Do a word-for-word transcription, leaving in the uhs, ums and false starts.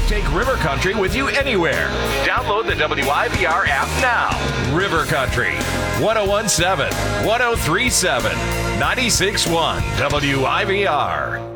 Take River Country with you anywhere. Download the W I V R app now. River Country, one oh one seven, one oh three seven, ninety-six point one W I V R.